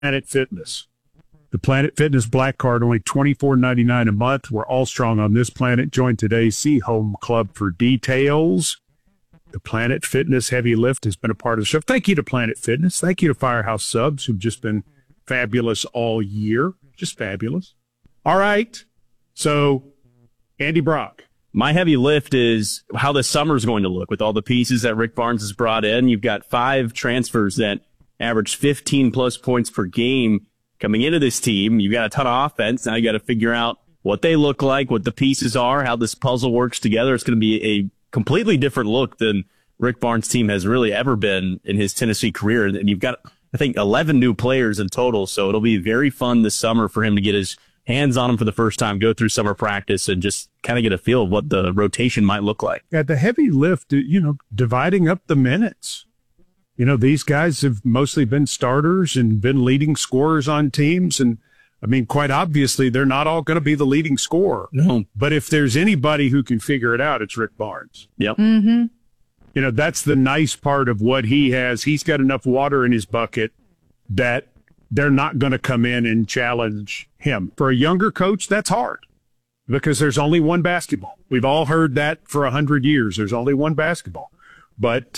Planet Fitness. The Planet Fitness Black Card, only $24.99 a month. We're all strong on this planet. Join today. See Home Club for details. The Planet Fitness Heavy Lift has been a part of the show. Thank you to Planet Fitness. Thank you to Firehouse Subs, who've just been fabulous all year. Just fabulous. All right. So, Andy Brock. My heavy lift is how the summer's going to look with all the pieces that Rick Barnes has brought in. You've got 5 transfers that average 15-plus points per game coming into this team. You've got a ton of offense. Now you got to figure out what they look like, what the pieces are, how this puzzle works together. It's going to be a completely different look than Rick Barnes' team has really ever been in his Tennessee career. And you've got, I think, 11 new players in total. So it'll be very fun this summer for him to get his hands on them for the first time, go through summer practice, and just kind of get a feel of what the rotation might look like. Yeah, the heavy lift, dividing up the minutes. These guys have mostly been starters and been leading scorers on teams. And, quite obviously, they're not all going to be the leading scorer. No. But if there's anybody who can figure it out, it's Rick Barnes. Yep. Mm-hmm. That's the nice part of what he has. He's got enough water in his bucket that they're not going to come in and challenge him. For a younger coach, that's hard because there's only one basketball. We've all heard that for 100 years. There's only one basketball. But,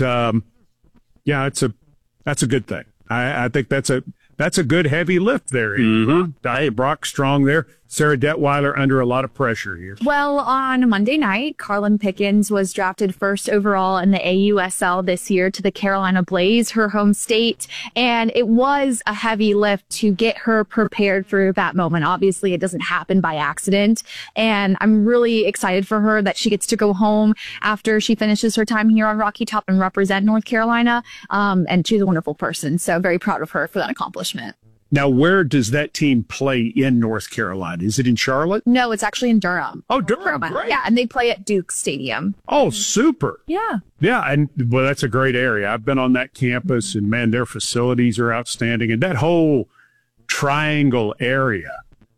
yeah, that's a good thing. I think that's a good heavy lift there. Mm-hmm. Brock strong there. Sarah Detweiler under a lot of pressure here. Well, on Monday night, Carlin Pickens was drafted first overall in the AUSL this year to the Carolina Blaze, her home state. And it was a heavy lift to get her prepared for that moment. Obviously, it doesn't happen by accident. And I'm really excited for her that she gets to go home after she finishes her time here on Rocky Top and represent North Carolina. And she's a wonderful person. So very proud of her for that accomplishment. Now, where does that team play in North Carolina? Is it in Charlotte? No, it's actually in Durham. Oh, Durham, great. Yeah, and they play at Duke Stadium. Oh, super. Yeah. Yeah, and well, that's a great area. I've been on that campus, and man, their facilities are outstanding. And that whole triangle area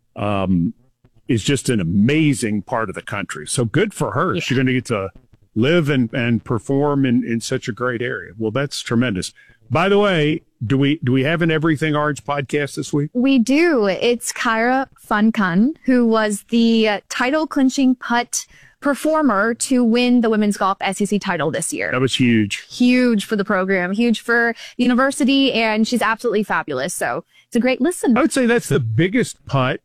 is just an amazing part of the country. So good for her. Yeah. She's going to get to live and perform in such a great area. Well, that's tremendous. By the way, do we have an Everything Orange podcast this week? We do. It's Kyra Funkun, who was the title clinching putt performer to win the women's golf SEC title this year. That was huge. Huge for the program, huge for the university, and she's absolutely fabulous. So it's a great listen. I would say that's the biggest putt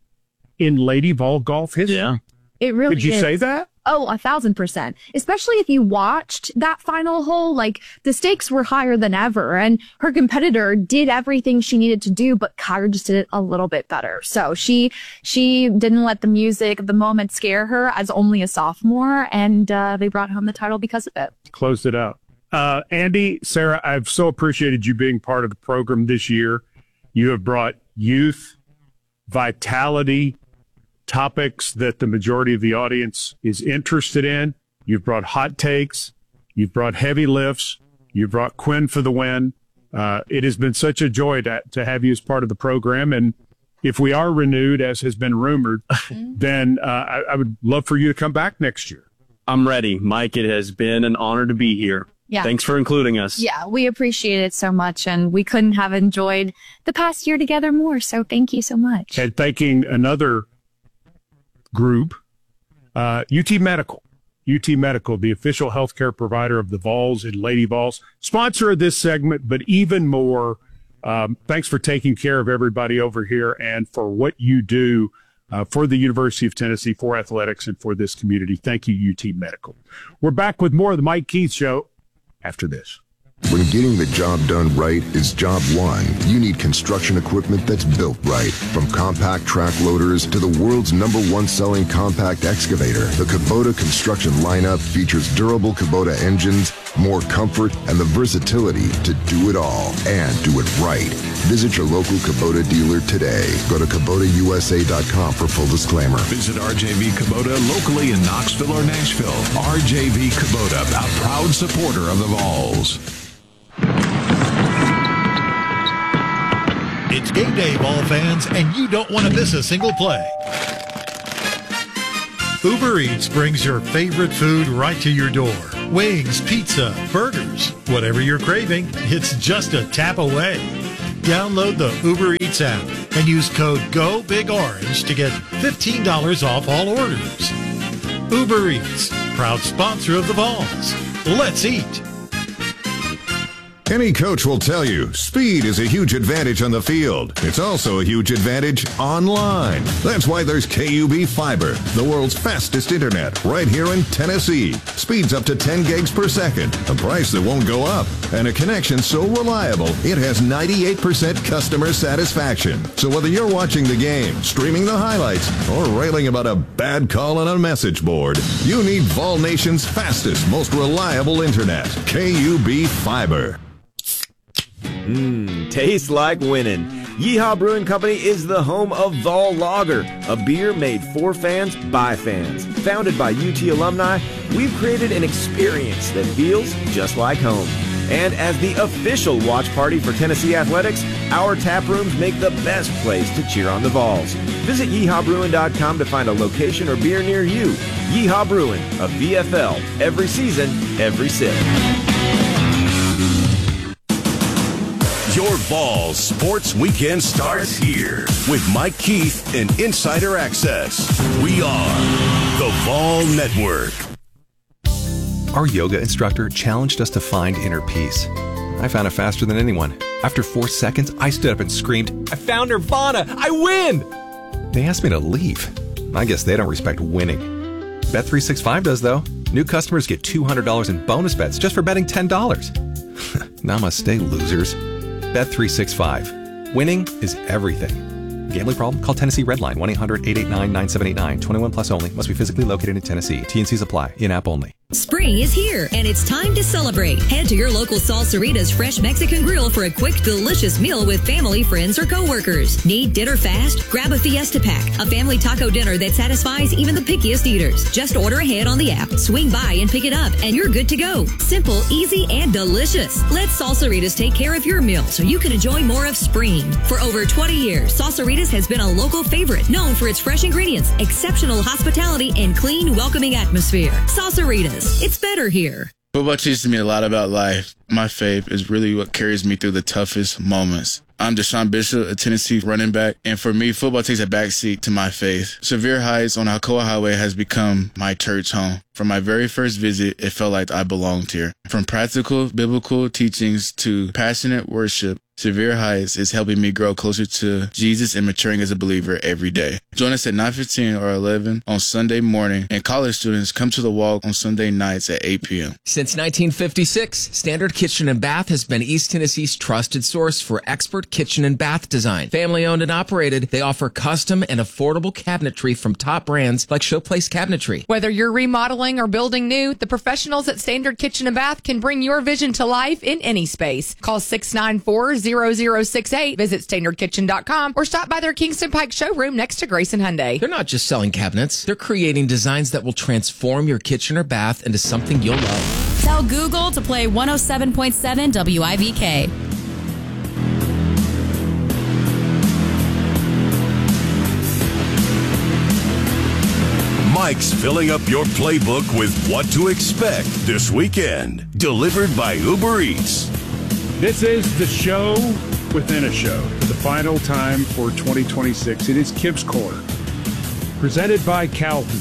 in Lady Vol golf history. Yeah. It really is. Did you say that? Oh, 1,000%. Especially if you watched that final hole, like the stakes were higher than ever and her competitor did everything she needed to do, but Kyra just did it a little bit better. So she didn't let the music of the moment scare her as only a sophomore, and they brought home the title because of it. Closed it out. Andy, Sarah, I've so appreciated you being part of the program this year. You have brought youth, vitality, topics that the majority of the audience is interested in. You've brought hot takes. You've brought heavy lifts. You've brought Quinn for the win. It has been such a joy to have you as part of the program. And if we are renewed, as has been rumored, then I would love for you to come back next year. I'm ready. Mike, it has been an honor to be here. Yeah. Thanks for including us. Yeah, we appreciate it so much, and we couldn't have enjoyed the past year together more. So thank you so much. And thanking another group, UT Medical. UT Medical, the official healthcare provider of the Vols and Lady Vols, sponsor of this segment, but even more, thanks for taking care of everybody over here and for what you do for the University of Tennessee, for athletics, and for this community. Thank you, UT Medical. We're back with more of the Mike Keith Show after this. When getting the job done right is job one, you need construction equipment that's built right. From compact track loaders to the world's #1 selling compact excavator, the Kubota construction lineup features durable Kubota engines, more comfort, and the versatility to do it all and do it right. Visit your local Kubota dealer today. Go to KubotaUSA.com for full disclaimer. Visit RJV Kubota locally in Knoxville or Nashville. RJV Kubota, a proud supporter of the Vols. It's game day, Vol fans, and you don't want to miss a single play. Uber Eats brings your favorite food right to your door. Wings, pizza, burgers, whatever you're craving, it's just a tap away. Download the Uber Eats app and use code GOBIGORANGE to get $15 off all orders. Uber Eats, proud sponsor of the Vols. Let's eat. Any coach will tell you speed is a huge advantage on the field. It's also a huge advantage online. That's why there's KUB Fiber, the world's fastest internet, right here in Tennessee. Speeds up to 10 gigs per second, a price that won't go up, and a connection so reliable it has 98% customer satisfaction. So whether you're watching the game, streaming the highlights, or railing about a bad call on a message board, you need Vol Nation's fastest, most reliable internet. KUB Fiber. Tastes like winning. Yeehaw Brewing Company is the home of Vol Lager, a beer made for fans by fans. Founded by UT alumni, we've created an experience that feels just like home. And as the official watch party for Tennessee Athletics, our tap rooms make the best place to cheer on the Vols. Visit yeehawbrewing.com to find a location or beer near you. Yeehaw Brewing, a VFL, every season, every sip. Your Vols Sports Weekend starts here with Mike Keith and Insider Access. We are the Vol Network. Our yoga instructor challenged us to find inner peace. I found it faster than anyone. After 4 seconds, I stood up and screamed, "I found Nirvana! I win!" They asked me to leave. I guess they don't respect winning. Bet365 does, though. New customers get $200 in bonus bets just for betting $10. Namaste, losers. Bet365. Winning is everything. Gambling problem? Call Tennessee Redline 1-800-889-9789. 21 plus only. Must be physically located in Tennessee. T&Cs apply. In-app only. Spring is here, and it's time to celebrate. Head to your local Salsarita's Fresh Mexican Grill for a quick, delicious meal with family, friends, or coworkers. Need dinner fast? Grab a Fiesta Pack, a family taco dinner that satisfies even the pickiest eaters. Just order ahead on the app, swing by and pick it up, and you're good to go. Simple, easy, and delicious. Let Salsaritas take care of your meal so you can enjoy more of spring. For over 20 years, Salsaritas has been a local favorite, known for its fresh ingredients, exceptional hospitality, and clean, welcoming atmosphere. Salsaritas. It's better here. Football teaches me a lot about life. My faith is really what carries me through the toughest moments. I'm Deshaun Bishop, a Tennessee running back, and for me, football takes a backseat to my faith. Sevier Heights on Alcoa Highway has become my church home. From my very first visit, it felt like I belonged here. From practical biblical teachings to passionate worship, Sevier Heights is helping me grow closer to Jesus and maturing as a believer every day. Join us at 9:15 or 11 on Sunday morning, and college students come to the walk on Sunday nights at 8 p.m. Since 1956, Standard Kitchen and Bath has been East Tennessee's trusted source for expert kitchen and bath design. Family owned and operated, they offer custom and affordable cabinetry from top brands like Showplace Cabinetry. Whether you're remodeling or building new, the professionals at Standard Kitchen and Bath can bring your vision to life in any space. Call 694-0068, visit standardkitchen.com, or stop by their Kingston Pike showroom next to Grayson Hyundai. They're not just selling cabinets, they're creating designs that will transform your kitchen or bath into something you'll love. Tell Google to play 107.7 WIVK. Mike's filling up your playbook with what to expect this weekend. Delivered by Uber Eats. This is the show within a show for the final time for 2026. It is Kip's Corner, presented by Calhoun.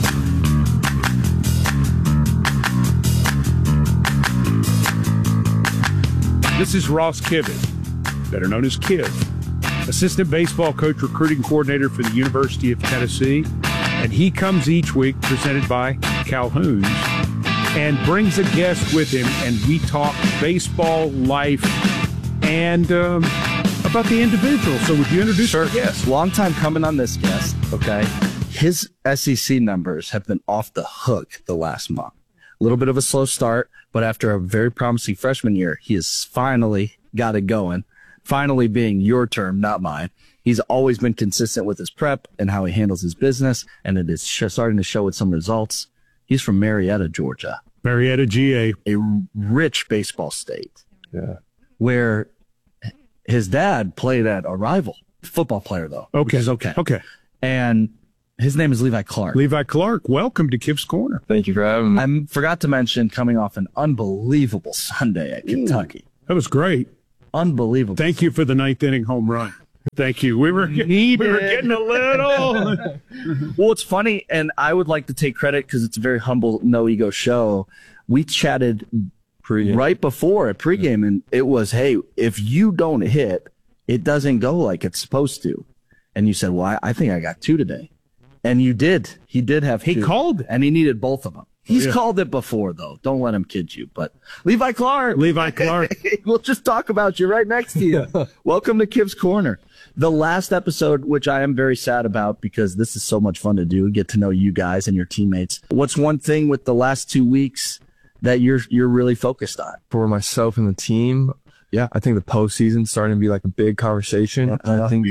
This is Ross Kivitt, better known as Kiv, assistant baseball coach, recruiting coordinator for the University of Tennessee. And he comes each week presented by Calhoun and brings a guest with him, and we talk baseball, life, and about the individual. So would you introduce our guest? Long time coming on this guest, okay? His SEC numbers have been off the hook the last month. A little bit of a slow start, but after a very promising freshman year, he has finally got it going. Finally being your term, not mine. He's always been consistent with his prep and how he handles his business, and it is starting to show with some results. He's from Marietta, Georgia. Marietta, GA. A rich baseball state. Yeah. Where his dad played at a rival football player, though. Okay. Okay. And his name is Levi Clark. Levi Clark, welcome to Kip's Corner. Thank you for having me. I forgot to mention coming off an unbelievable Sunday at Kentucky. That was great. Unbelievable. Thank you for the 9th inning home run. Thank you. We were getting a little. Well, it's funny, and I would like to take credit because it's a very humble, no ego show. We chatted right before at pregame, and it was, hey, if you don't hit, it doesn't go like it's supposed to. And you said, well, I think I got 2 today. And you did. He did have 2. He called it. And he needed both of them. He's called it before, though. Don't let him kid you. But Levi Clark. We'll just talk about you right next to you. Welcome to Kiv's Corner. The last episode, which I am very sad about because this is so much fun to do, get to know you guys and your teammates. What's one thing with the last 2 weeks that you're really focused on? For myself and the team, I think the postseason's starting to be like a big conversation. And I think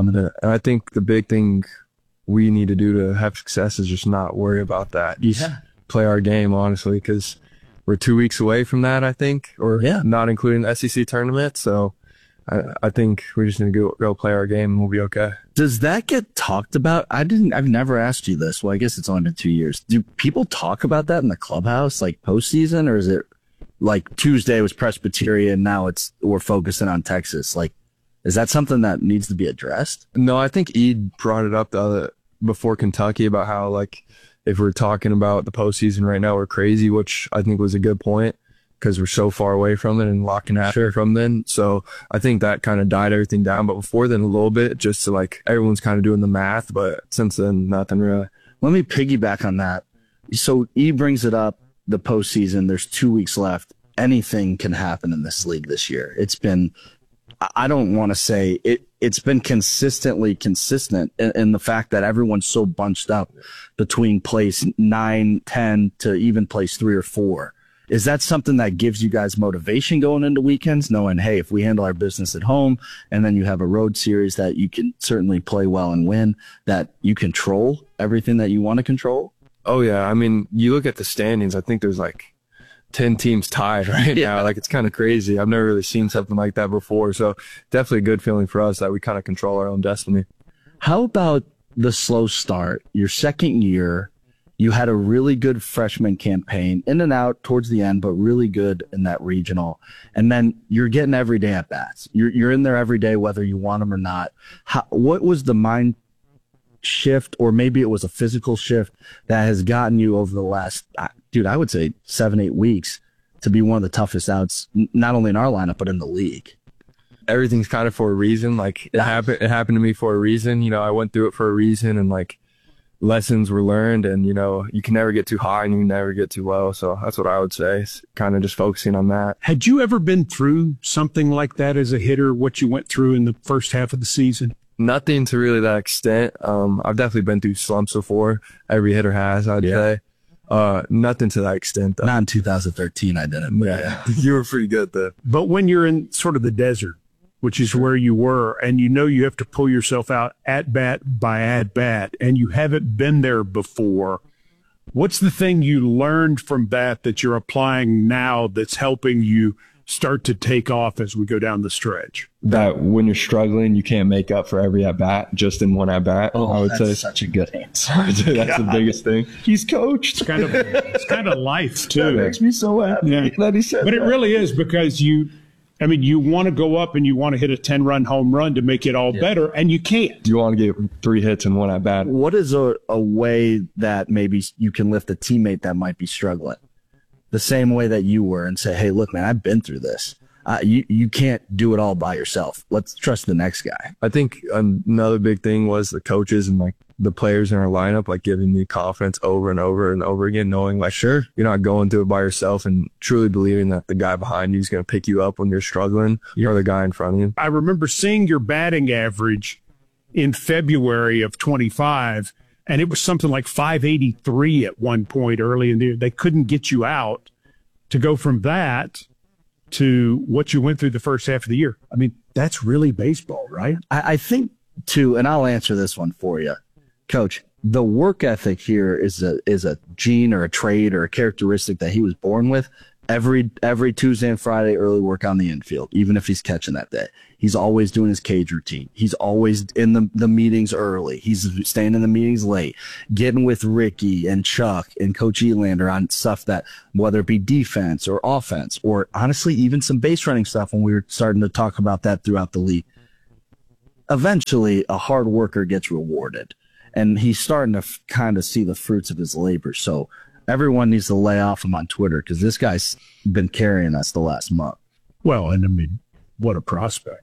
the big thing we need to do to have success is just not worry about that. Yeah. Play our game, honestly, because we're 2 weeks away from that, I think, or not including the SEC tournament. So I think we just need to go play our game and we'll be okay. Does that get talked about? I've never asked you this. Well, I guess it's only been 2 years. Do people talk about that in the clubhouse, like postseason, or is it like Tuesday was Presbyterian, now we're focusing on Texas? Like, is that something that needs to be addressed? No, I think Ed brought it up before Kentucky about how, like, if we're talking about the postseason right now, we're crazy, which I think was a good point because we're so far away from it and locking after from then. So I think that kind of died everything down. But before then, a little bit, just to like everyone's kind of doing the math. But since then, nothing really. Let me piggyback on that. So E brings it up, the postseason. There's 2 weeks left. Anything can happen in this league this year. It's been, I don't want to say it's been consistently consistent in the fact that everyone's so bunched up between place 9, 10 to even place 3 or 4. Is that something that gives you guys motivation going into weekends, knowing, hey, if we handle our business at home and then you have a road series that you can certainly play well and win, that you control everything that you want to control? Oh, yeah. I mean, you look at the standings, I think there's like 10 teams tied right now. Like, it's kind of crazy. I've never really seen something like that before. So definitely a good feeling for us that we kind of control our own destiny. How about the slow start? Your second year, you had a really good freshman campaign, in and out towards the end, but really good in that regional. And then you're getting every day at bats. You're in there every day, whether you want them or not. What was the mind shift, or maybe it was a physical shift that has gotten you over the last, I would say 7-8 weeks to be one of the toughest outs, not only in our lineup, but in the league? Everything's kind of for a reason. Like, it happened to me for a reason. You know, I went through it for a reason, and like, lessons were learned, and, you know, you can never get too high and you can never get too low. So that's what I would say, kind of just focusing on that. Had you ever been through something like that as a hitter, what you went through in the first half of the season? Nothing to really that extent. I've definitely been through slumps before. Every hitter has, I'd say. Nothing to that extent, though. Not in 2013, I didn't. Yeah. You were pretty good, though. But when you're in sort of the desert, which is where you were, and you know you have to pull yourself out at bat by at bat, and you haven't been there before, what's the thing you learned from that you're applying now that's helping you start to take off as we go down the stretch? That when you're struggling, you can't make up for every at bat just in one at bat. Oh, I would that's say such a good answer. That's the biggest thing. He's coached. It's kind of life too. That makes me so happy that he said but that. It really is, because you want to go up and you want to hit a 10-run home run to make it all better, and you can't. You want to get 3 hits in one at bat. What is a way that maybe you can lift a teammate that might be struggling the same way that you were, and say, hey, look, man, I've been through this. You can't do it all by yourself. Let's trust the next guy. I think another big thing was the coaches and like the players in our lineup, like giving me confidence over and over and over again, knowing like, sure, you're not going through it by yourself, and truly believing that the guy behind you is going to pick you up when you're struggling, or the guy in front of you. I remember seeing your batting average in February of 25, and it was something like 583 at one point early in the year. They couldn't get you out. To go from that to what you went through the first half of the year, I mean, that's really baseball, right? I think, too, and I'll answer this one for you, Coach. The work ethic here is a gene or a trait or a characteristic that he was born with. Every Tuesday and Friday, early work on the infield, even if he's catching that day. He's always doing his cage routine. He's always in the meetings early. He's staying in the meetings late, getting with Ricky and Chuck and Coach Elander on stuff that, whether it be defense or offense, or honestly, even some base running stuff when we were starting to talk about that throughout the league. Eventually, a hard worker gets rewarded, and he's starting to kind of see the fruits of his labor. So everyone needs to lay off him on Twitter, because this guy's been carrying us the last month. Well, and I mean, what a prospect.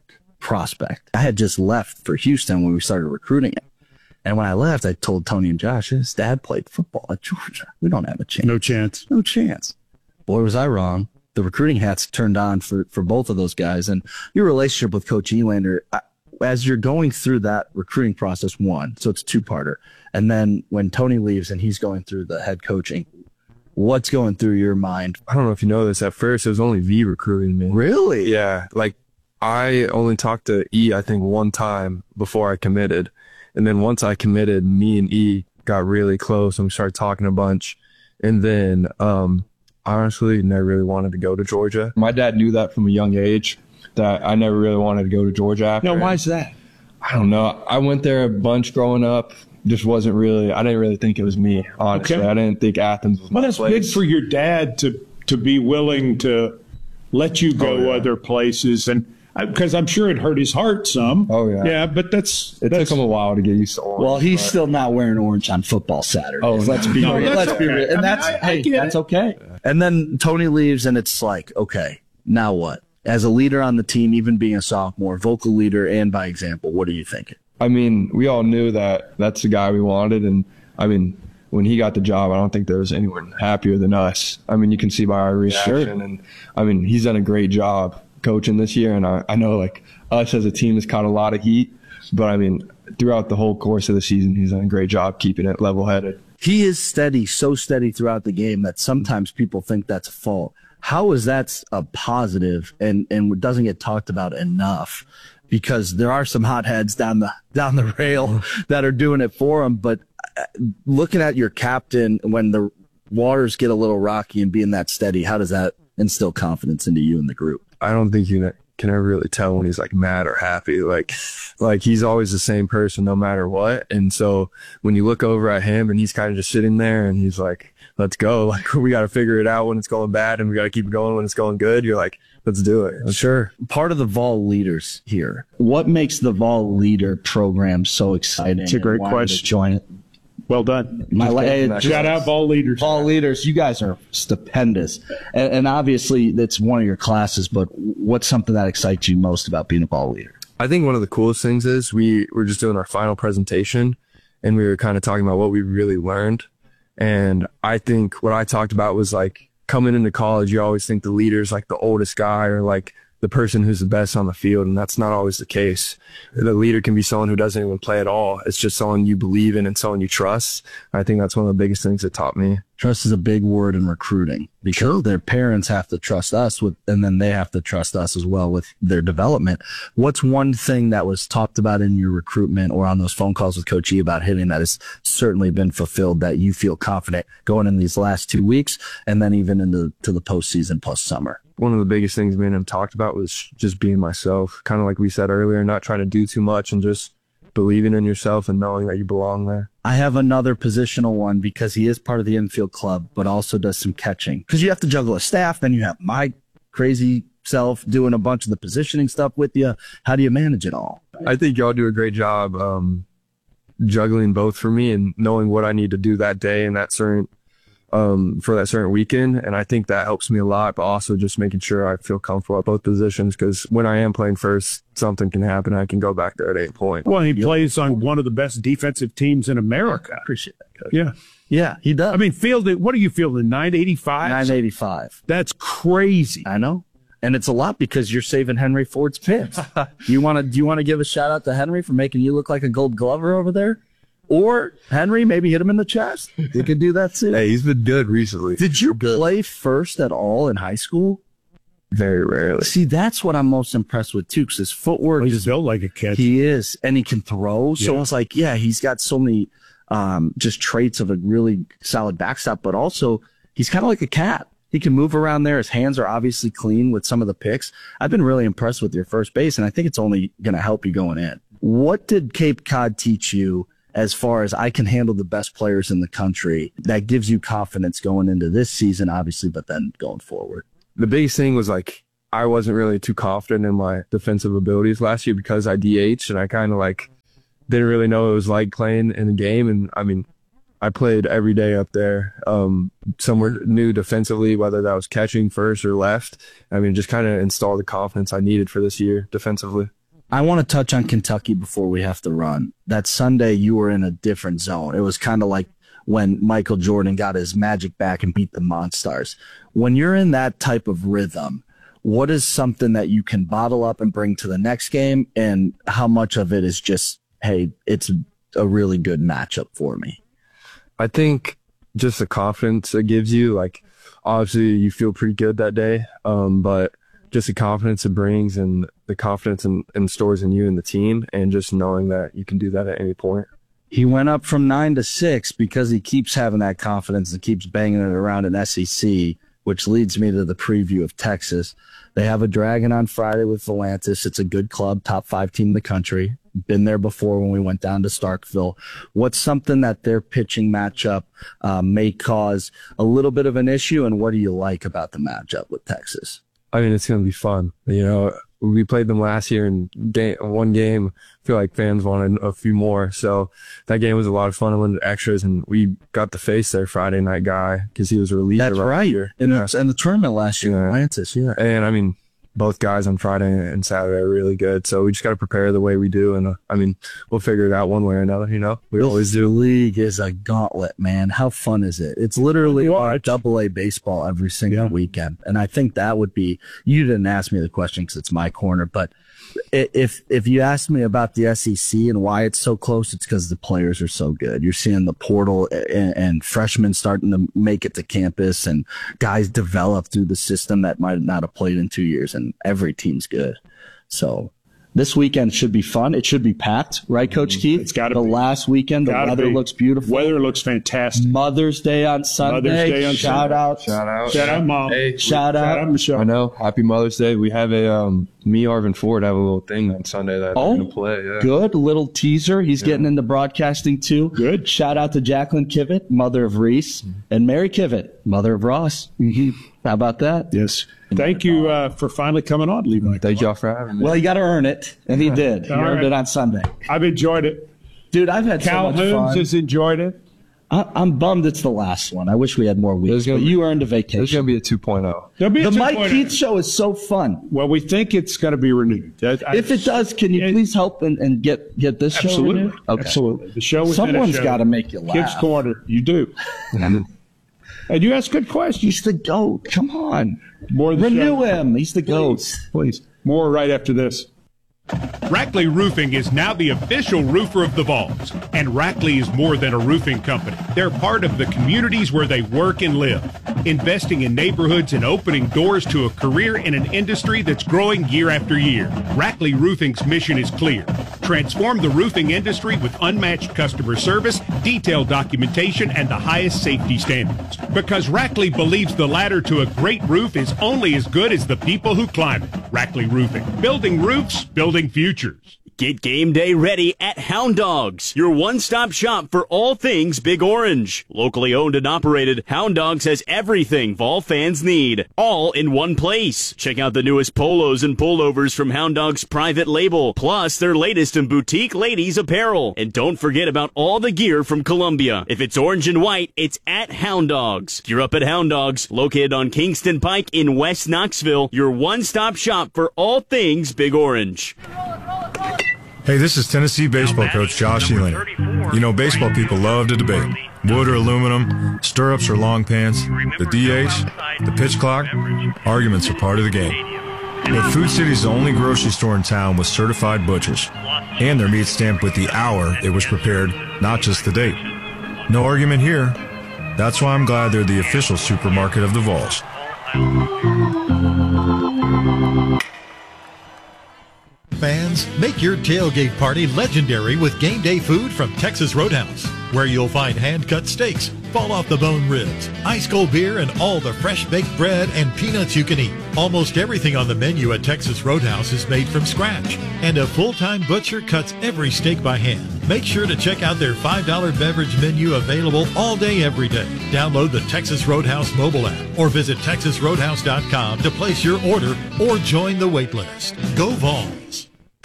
I had just left for Houston when we started recruiting him. And when I left, I told Tony and Josh, his dad played football at Georgia. We don't have a chance. No chance. Boy, was I wrong. The recruiting hats turned on for both of those guys. And your relationship with Coach Elander, as you're going through that recruiting process, so it's two-parter. And then when Tony leaves and he's going through the head coaching, what's going through your mind? I don't know if you know this. At first, it was only V recruiting me. Really? Yeah. Like, I only talked to E, I think, one time before I committed. And then once I committed, me and E got really close and we started talking a bunch. And then, honestly, never really wanted to go to Georgia. My dad knew that from a young age, that I never really wanted to go to Georgia after. Now, why is that? I don't know. I went there a bunch growing up. Just wasn't really, I didn't really think it was me, honestly. Okay. I didn't think Athens was my place. Well, that's big for your dad to be willing to let you go other places. And because I'm sure it hurt his heart some. Oh, yeah. Yeah, but it took him a while to get used to orange. Well, he's still not wearing orange on football Saturdays. Oh, let's be real. Let's be real. And that's okay. And then Tony leaves, and it's like, okay, now what? As a leader on the team, even being a sophomore, vocal leader, and by example, what are you thinking? I mean, we all knew that that's the guy we wanted. And, I mean, when he got the job, I don't think there was anyone happier than us. I mean, you can see by our reaction. Sure. And, I mean, he's done a great job coaching this year. And I know, like, us as a team has caught a lot of heat. But, I mean, throughout the whole course of the season, he's done a great job keeping it level-headed. He is steady, so steady throughout the game that sometimes people think that's a fault. How is that a positive and doesn't get talked about enough? Because there are some hotheads down the rail that are doing it for him. But looking at your captain when the waters get a little rocky and being that steady, how does that instill confidence into you and the group? I don't think you can ever really tell when he's like mad or happy. Like he's always the same person no matter what. And so when you look over at him and he's kind of just sitting there and he's like, let's go. Like, we got to figure it out when it's going bad and we got to keep it going when it's going good. You're like, let's do it. Sure. Part of the Vol leaders here. What makes the Vol leader program so exciting? It's a great question. Join it. Well done. Shout out Vol leaders. Vol leaders. You guys are stupendous. And obviously that's one of your classes, but what's something that excites you most about being a Vol leader? I think one of the coolest things is we were just doing our final presentation and we were kind of talking about what we really learned. And I think what I talked about was like coming into college, you always think the leader's like the oldest guy or like the person who's the best on the field. And that's not always the case. The leader can be someone who doesn't even play at all. It's just someone you believe in and someone you trust. I think that's one of the biggest things that taught me. Trust is a big word in recruiting because their parents have to trust us and then they have to trust us as well with their development. What's one thing that was talked about in your recruitment or on those phone calls with Coach E about hitting that has certainly been fulfilled that you feel confident going in these last 2 weeks and then even into the postseason plus summer? One of the biggest things me and him talked about was just being myself, kind of like we said earlier, not trying to do too much and just believing in yourself and knowing that you belong there. I have another positional one because he is part of the infield club, but also does some catching. Because you have to juggle a staff, then you have my crazy self doing a bunch of the positioning stuff with you. How do you manage it all? I think y'all do a great job juggling both for me and knowing what I need to do that day and that certain for that certain weekend. And I think that helps me a lot, but also just making sure I feel comfortable at both positions because when I am playing first, something can happen. I can go back there at any point. Well, he plays on one of the best defensive teams in America. I appreciate that, Coach. Yeah. Yeah, he does. I mean, what are you fielding? 985? 985. That's crazy. I know. And it's a lot because you're saving Henry Ford's pins. Do you want to give a shout out to Henry for making you look like a Gold Glover over there? Or Henry, maybe hit him in the chest. You could do that too. Hey, he's been good recently. Did you play first at all in high school? Very rarely. See, that's what I'm most impressed with too, because his footwork is built like a catcher. He is, and he can throw. So it's like, yeah, he's got so many just traits of a really solid backstop, but also he's kind of like a cat. He can move around there. His hands are obviously clean with some of the picks. I've been really impressed with your first base, and I think it's only going to help you going in. What did Cape Cod teach you as far as I can handle the best players in the country that gives you confidence going into this season, obviously, but then going forward? The biggest thing was like, I wasn't really too confident in my defensive abilities last year because I DH'd and I kind of like didn't really know what it was like playing in a game. And I mean, I played every day up there, somewhere new defensively, whether that was catching first or left. I mean, just kind of install the confidence I needed for this year defensively. I want to touch on Kentucky before we have to run. That Sunday, you were in a different zone. It was kind of like when Michael Jordan got his magic back and beat the Monstars. When you're in that type of rhythm, what is something that you can bottle up and bring to the next game? And how much of it is just, hey, it's a really good matchup for me? I think just the confidence it gives you, like, obviously you feel pretty good that day, but just the confidence it brings and the confidence and stores in you and the team, and just knowing that you can do that at any point. He went up from 9 to 6 because he keeps having that confidence and keeps banging it around in SEC, which leads me to the preview of Texas. They have a Dragon on Friday with Volantis. It's a good club, top 5 team in the country. Been there before when we went down to Starkville. What's something that their pitching matchup may cause a little bit of an issue, and what do you like about the matchup with Texas? I mean, it's going to be fun. You know, we played them last year in one game. I feel like fans wanted a few more. So that game was a lot of fun. I went to extras, and we got to face their Friday night guy because he was a reliever. That's right. Here. In the tournament last year, Atlantis, yeah. And I mean, both guys on Friday and Saturday are really good. So we just got to prepare the way we do. And I mean, we'll figure it out one way or another, you know? We always do. The league is a gauntlet, man. How fun is it? It's literally AA baseball every single weekend. And I think that would be, you didn't ask me the question because it's my corner, but if you ask me about the SEC and why it's so close, it's because the players are so good. You're seeing the portal and freshmen starting to make it to campus, and guys develop through the system that might not have played in 2 years, and every team's good. So this weekend should be fun. It should be packed, right, Coach Keith? It's got to be. The last weekend, the weather looks beautiful. Weather looks fantastic. Mother's Day on Sunday. Shout out. Shout out. Shout out, Mom. Hey, shout out, Michelle. I know. Happy Mother's Day. We have me, Arvin Ford, have a little thing on Sunday that we're going to play. Yeah. Good. Little teaser. He's getting into broadcasting too. Good. Shout out to Jacqueline Kivett, mother of Reese, and Mary Kivett, mother of Ross. How about that? Yes. Thank you for finally coming on, Levi. Thank y'all for having me. Well, you got to earn it, and he did. He earned it on Sunday. I've enjoyed it. Dude, I've had so much fun. Calhoun has enjoyed it. I'm bummed it's the last one. I wish we had more weeks, but you earned a vacation. There's going to be a 2.0. There'll be the Mike Keith Show is so fun. Well, we think it's going to be renewed. If it does, can you please help and get this show renewed? Okay. Absolutely. The show Someone's got to make you laugh. Kids Corner, you do. And you ask good questions. He's the GOAT. Come on. Renew him. He's the GOAT. Please. More right after this. Rackley Roofing is now the official roofer of the Vols, and Rackley is more than a roofing company. They're part of the communities where they work and live, investing in neighborhoods and opening doors to a career in an industry that's growing year after year. Rackley Roofing's mission is clear: transform the roofing industry with unmatched customer service, detailed documentation, and the highest safety standards. Because Rackley believes the ladder to a great roof is only as good as the people who climb it. Rackley Roofing, building roofs, building futures. Get game day ready at Hound Dogs, your one-stop shop for all things Big Orange. Locally owned and operated, Hound Dogs has everything Vol fans need, all in one place. Check out the newest polos and pullovers from Hound Dogs' private label, plus their latest in boutique ladies apparel. And don't forget about all the gear from Columbia. If it's orange and white, it's at Hound Dogs. Gear up at Hound Dogs, located on Kingston Pike in West Knoxville, your one-stop shop for all things Big Orange. Hey, this is Tennessee baseball coach Josh Ealing. You know, baseball people love to debate. Wood or aluminum, stirrups or long pants, the DH, the pitch clock, arguments are part of the game. But Food City is the only grocery store in town with certified butchers, and their meat stamped with the hour it was prepared, not just the date. No argument here. That's why I'm glad they're the official supermarket of the Vols. Fans, make your tailgate party legendary with game day food from Texas Roadhouse, where you'll find hand-cut steaks, fall-off-the-bone ribs, ice-cold beer, and all the fresh-baked bread and peanuts you can eat. Almost everything on the menu at Texas Roadhouse is made from scratch, and a full-time butcher cuts every steak by hand. Make sure to check out their $5 beverage menu available all day, every day. Download the Texas Roadhouse mobile app or visit TexasRoadhouse.com to place your order or join the wait list. Go Vols!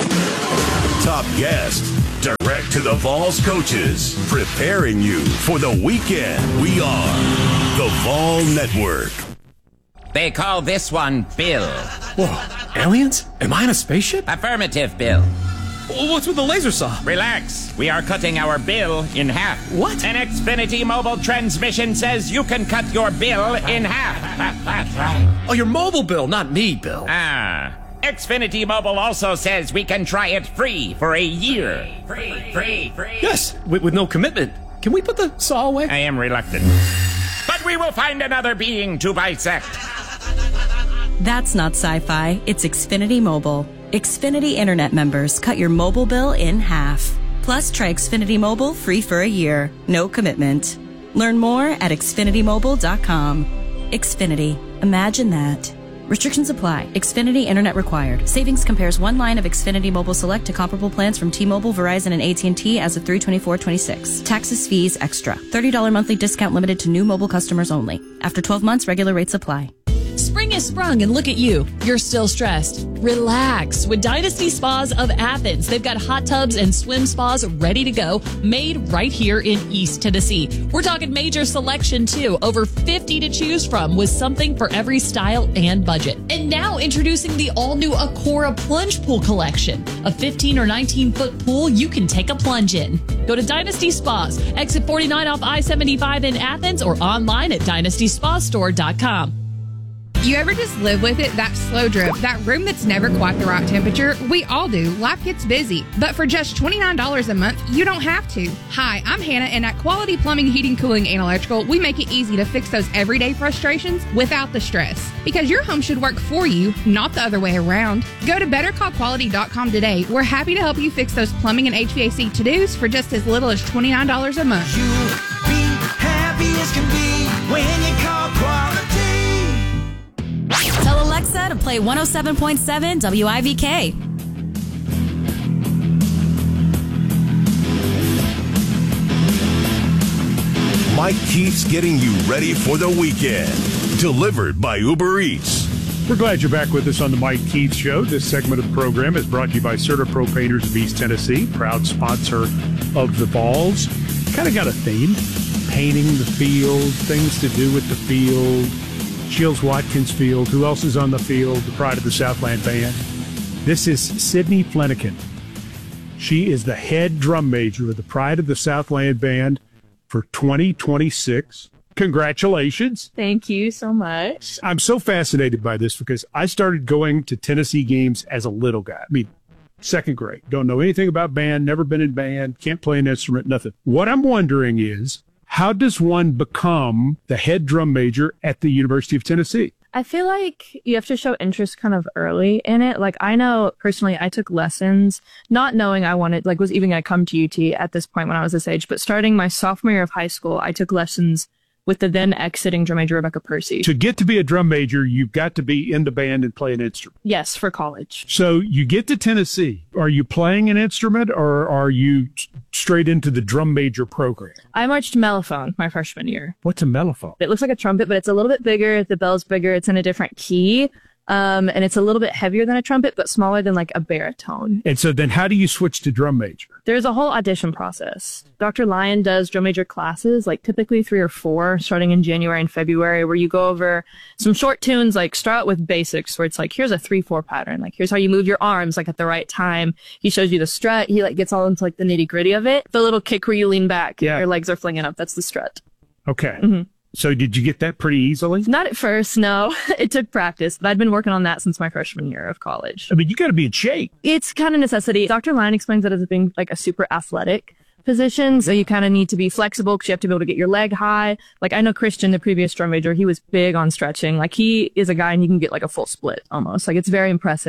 Top guest, direct to the Vols coaches, preparing you for the weekend. We are the Vol Network. They call this one Bill. Whoa, aliens? Am I in a spaceship? Affirmative, Bill. What's with the laser saw? Relax. We are cutting our bill in half. What? An Xfinity mobile transmission says you can cut your bill in half. Oh, your mobile bill, not me, Bill. Xfinity Mobile also says we can try it free for a year. Free. Yes, with no commitment. Can we put the saw away? I am reluctant. But we will find another being to bisect. That's not sci-fi. It's Xfinity Mobile. Xfinity Internet members cut your mobile bill in half. Plus, try Xfinity Mobile free for a year. No commitment. Learn more at XfinityMobile.com. Xfinity. Imagine that. Restrictions apply. Xfinity Internet required. Savings compares one line of Xfinity Mobile Select to comparable plans from T-Mobile, Verizon, and AT&T as of 3/24/26. Taxes, fees, extra. $30 monthly discount limited to new mobile customers only. After 12 months, regular rates apply. Spring is sprung and look at you. You're still stressed. Relax with Dynasty Spas of Athens. They've got hot tubs and swim spas ready to go, made right here in East Tennessee. We're talking major selection too. Over 50 to choose from with something for every style and budget. And now introducing the all-new Acora Plunge Pool Collection. A 15 or 19-foot pool you can take a plunge in. Go to Dynasty Spas, exit 49 off I-75 in Athens, or online at DynastySpaStore.com. You ever just live with it, that slow drip, that room that's never quite the right temperature? We all do. Life gets busy. But for just $29 a month, you don't have to. Hi, I'm Hannah, and at Quality Plumbing, Heating, Cooling, and Electrical, we make it easy to fix those everyday frustrations without the stress. Because your home should work for you, not the other way around. Go to BetterCallQuality.com today. We're happy to help you fix those plumbing and HVAC to-dos for just as little as $29 a month. You'll be happy as can be when you call Quality. Tell Alexa to play 107.7 WIVK. Mike Keith's getting you ready for the weekend. Delivered by Uber Eats. We're glad you're back with us on the Mike Keith Show. This segment of the program is brought to you by CertaPro Painters of East Tennessee, proud sponsor of the Vols. Kind of got a theme. Painting the field, things to do with the field. Shields Watkins Field. Who else is on the field? The Pride of the Southland Band. This is Sydney Flanagan. She is the head drum major of the Pride of the Southland Band for 2026. Congratulations. Thank you so much. I'm so fascinated by this because I started going to Tennessee games as a little guy. I mean, second grade. Don't know anything about band, never been in band, can't play an instrument, nothing. What I'm wondering is, how does one become the head drum major at the University of Tennessee? I feel like you have to show interest kind of early in it. Like, I know personally, I took lessons, not knowing I wanted, like, was even going to come to UT at this point when I was this age. But starting my sophomore year of high school, I took lessons with the then exiting drum major, Rebecca Percy. To get to be a drum major, you've got to be in the band and play an instrument. Yes, for college. So you get to Tennessee. Are you playing an instrument or are you straight into the drum major program? I marched mellophone my freshman year. What's a mellophone? It looks like a trumpet, but it's a little bit bigger. The bell's bigger. It's in a different key. And it's a little bit heavier than a trumpet, but smaller than like a baritone. And so then how do you switch to drum major? There's a whole audition process. Dr. Lyon does drum major classes, like typically 3 or 4, starting in January and February, where you go over some short tunes, like start out with basics, where it's like, here's a 3/4 pattern. Like, here's how you move your arms, like at the right time. He shows you the strut. He like gets all into like the nitty gritty of it. The little kick where you lean back, your legs are flinging up. That's the strut. Okay. Mm-hmm. So did you get that pretty easily? Not at first, no. It took practice, but I'd been working on that since my freshman year of college. I mean, you got to be in shape. It's kind of necessity. Dr. Lyon explains it as being like a super athletic position. So you kind of need to be flexible because you have to be able to get your leg high. Like, I know Christian, the previous drum major, he was big on stretching. Like, he is a guy and he can get like a full split almost. Like, it's very impressive.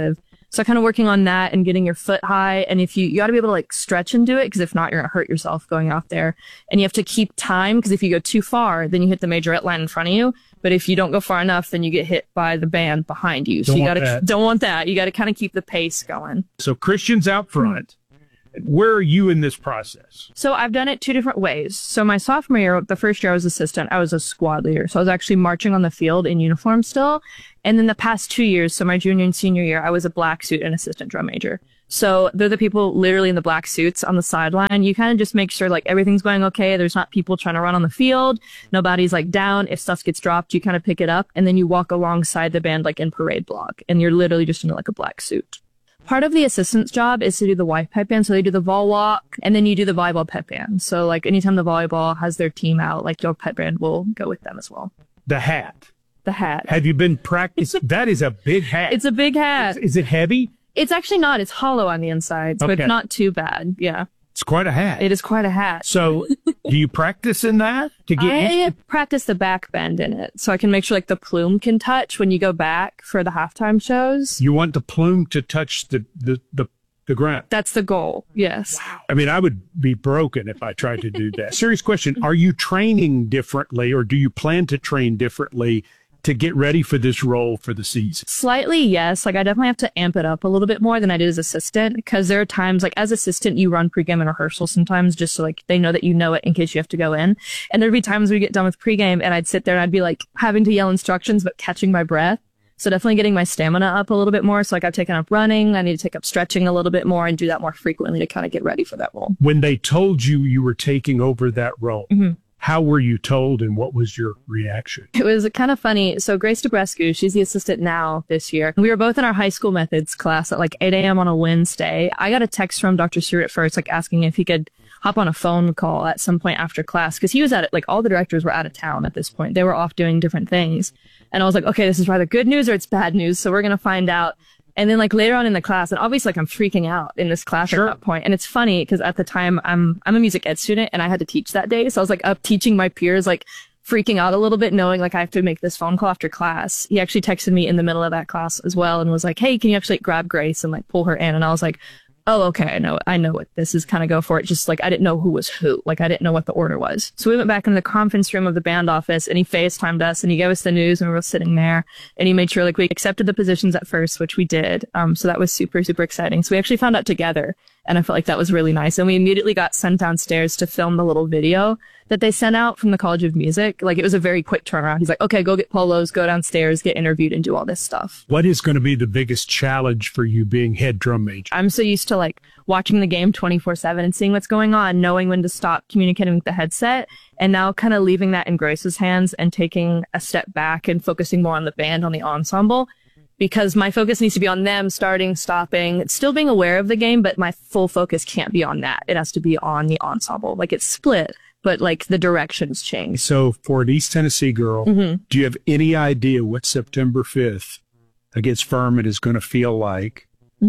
So kind of working on that and getting your foot high. And if you got to be able to like stretch and do it, because if not, you're going to hurt yourself going out there. And you have to keep time, because if you go too far, then you hit the majorette line in front of you. But if you don't go far enough, then you get hit by the band behind you. So you don't want that. You got to kind of keep the pace going. So Christian's out front. Where are you in this process? So I've done it 2 different ways. So my sophomore year, the first year I was assistant, I was a squad leader. So I was actually marching on the field in uniform still. And then the past 2 years, so my junior and senior year, I was a black suit and assistant drum major. So they're the people literally in the black suits on the sideline. You kind of just make sure like everything's going okay. There's not people trying to run on the field. Nobody's like down. If stuff gets dropped, you kind of pick it up and then you walk alongside the band like in parade block. And you're literally just in like a black suit. Part of the assistant's job is to do the wife pep band. So they do the vol walk and then you do the volleyball pep band. So like anytime the volleyball has their team out, like your pep band will go with them as well. The hat. The hat. Have you been practicing? That is a big hat. It's a big hat. Is it heavy? It's actually not. It's hollow on the inside, so Okay. it's not too bad. Yeah. It's quite a hat. It is quite a hat. So do you practice in that to get I practice the back bend in it, so I can make sure like the plume can touch when you go back for the halftime shows. You want the plume to touch the ground. That's the goal. Yes. I mean, I would be broken if I tried to do that. Serious question. Are you training differently or do you plan to train differently to get ready for this role for the season? Slightly, yes. Like I definitely have to amp it up a little bit more than I did as assistant, because there are times like as assistant, you run pregame and rehearsal sometimes just so like they know that you know it in case you have to go in. And there'd be times we get done with pregame and I'd sit there and I'd be like having to yell instructions, but catching my breath. So definitely getting my stamina up a little bit more. So like I've taken up running. I need to take up stretching a little bit more and do that more frequently to kind of get ready for that role. When they told you you were taking over that role, how were you told and what was your reaction? It was kind of funny. So Grace DeBrescu, she's the assistant now this year. We were both in our high school methods class at like 8 a.m. on a Wednesday. I got a text from Dr. Stewart at first, like asking if he could hop on a phone call at some point after class, because he was at it, like all the directors were out of town at this point. They were off doing different things. And I was like, okay, this is either good news or it's bad news. So we're going to find out. And then like later on in the class, and obviously like I'm freaking out in this class at that point. And it's funny because at the time I'm a music ed student and I had to teach that day. So I was like up teaching my peers, like freaking out a little bit, knowing like I have to make this phone call after class. He actually texted me in the middle of that class as well and was like, hey, can you actually grab Grace and like pull her in? And I was like, oh, okay, I know what this is, kind of go for it. Just like, I didn't know who was who. Like, I didn't know what the order was. So we went back into the conference room of the band office and he FaceTimed us and he gave us the news and we were sitting there and he made sure like we accepted the positions at first, which we did. So that was super, super exciting. So we actually found out together and I felt like that was really nice. And we immediately got sent downstairs to film the little video that they sent out from the College of Music. Like, it was a very quick turnaround. He's like, okay, go get polos, go downstairs, get interviewed and do all this stuff. What is going to be the biggest challenge for you being head drum major? I'm so used to like watching the game 24/7 and seeing what's going on, knowing when to stop communicating with the headset, and now kind of leaving that in Grace's hands and taking a step back and focusing more on the band, on the ensemble, because my focus needs to be on them starting, stopping, still being aware of the game, but my full focus can't be on that. It has to be on the ensemble. Like, it's split, but like the directions change. So for an East Tennessee girl, do you have any idea what September 5th against Furman is going to feel like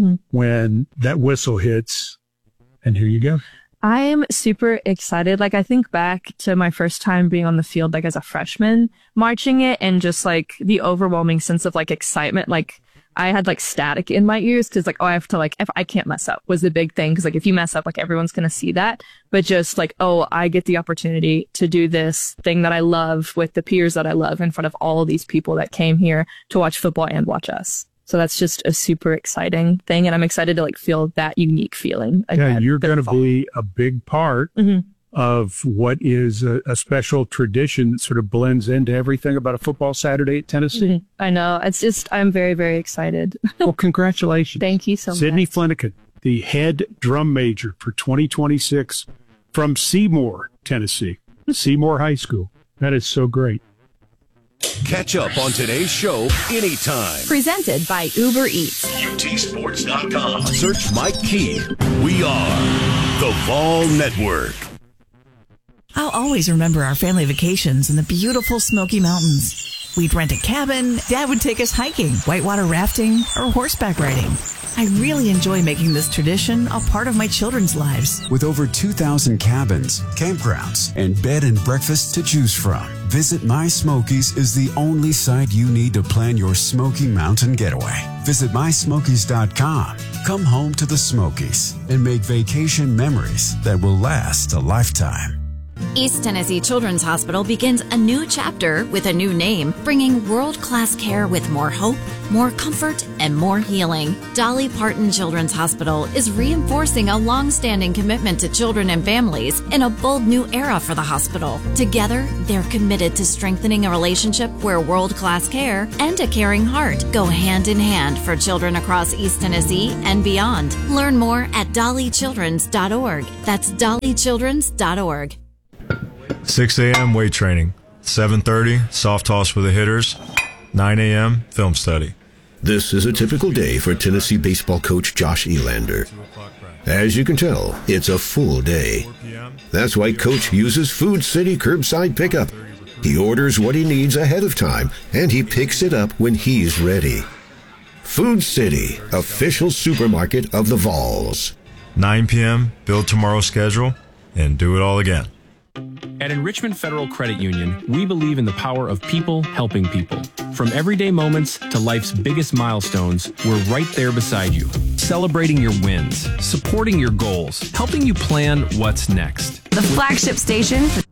when that whistle hits? And here you go. I am super excited. Like, I think back to my first time being on the field, like as a freshman, marching it, and just like the overwhelming sense of like excitement. Like, I had like static in my ears because like, oh, I have to like, if I can't mess up was the big thing. Cause like, if you mess up, like everyone's going to see that. But just like, oh, I get the opportunity to do this thing that I love with the peers that I love in front of all of these people that came here to watch football and watch us. So that's just a super exciting thing. And I'm excited to like feel that unique feeling. Yeah, you're going to be a big part of what is a special tradition that sort of blends into everything about a football Saturday at Tennessee. I know. It's just, I'm very, very excited. Well, congratulations. Thank you so much. Sydney Flanagan, the head drum major for 2026 from Seymour, Tennessee, Seymour High School. That is so great. Catch up on today's show anytime. Presented by Uber Eats. UTSports.com. Search Mike Keith. We are the Vol Network. I'll always remember our family vacations in the beautiful Smoky Mountains. We'd rent a cabin, Dad would take us hiking, whitewater rafting, or horseback riding. I really enjoy making this tradition a part of my children's lives. With over 2,000 cabins, campgrounds, and bed and breakfast to choose from, Visit My Smokies is the only site you need to plan your Smoky Mountain getaway. Visit mysmokies.com. Come home to the Smokies and make vacation memories that will last a lifetime. East Tennessee Children's Hospital begins a new chapter with a new name, bringing world-class care with more hope, more comfort, and more healing. Dolly Parton Children's Hospital is reinforcing a long-standing commitment to children and families in a bold new era for the hospital. Together, they're committed to strengthening a relationship where world-class care and a caring heart go hand in hand for children across East Tennessee and beyond. Learn more at dollychildrens.org. That's dollychildrens.org. 6 a.m. weight training. 7:30 soft toss with the hitters. 9 a.m. film study. This is a typical day for Tennessee baseball coach Josh Elander. As you can tell, it's a full day. That's why Coach uses Food City curbside pickup. He orders what he needs ahead of time, and he picks it up when he's ready. Food City, official supermarket of the Vols. 9 p.m. build tomorrow's schedule and do it all again. At Enrichment Federal Credit Union, we believe in the power of people helping people. From everyday moments to life's biggest milestones, we're right there beside you, celebrating your wins, supporting your goals, helping you plan what's next. The flagship station for